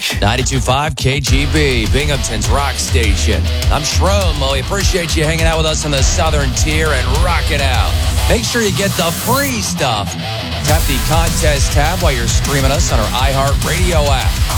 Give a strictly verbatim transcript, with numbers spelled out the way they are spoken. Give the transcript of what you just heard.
ninety-two point five K G B, Binghamton's rock station. I'm Shroom. We appreciate you hanging out with us on the Southern Tier and rocking out. Make sure you get the free stuff. Tap the contest tab while you're streaming us on our iHeartRadio app.